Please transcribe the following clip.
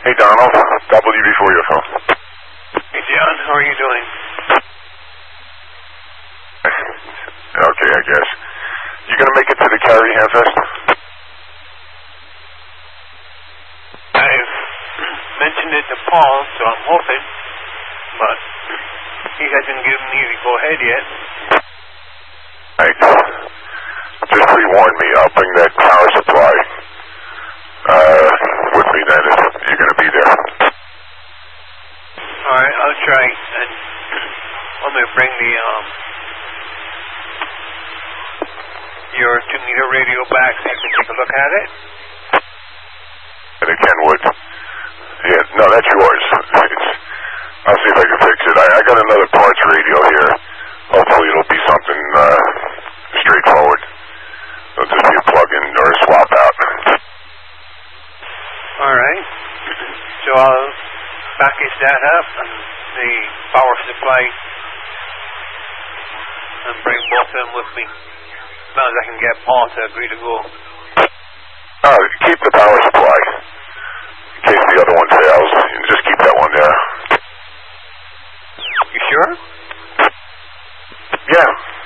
Hey, Donald. WB4 UFO. Hey, John. How are you doing? Okay, I guess. You gonna make it to the Cary Hamfest? I've mentioned it to Paul, so I'm hoping, but he hasn't given me the go-ahead yet. Right. Just pre-warn me. I'll bring that power supply with me then if you're gonna be there. Alright, I'll try, and I'm gonna bring the, your 2-meter radio back so you can take a look at it. And it Kenwood. Yeah, no, that's yours. I'll see if I can fix it. I got another parts radio here. Hopefully it'll be something straightforward. It'll just be a plug-in or a swap out. Alright. So I'll package that up and the power supply and bring both of them with me. As long as I can get Paul to agree to go. Oh, keep the power supply. In case the other one fails, just keep that one there. You sure? Yeah.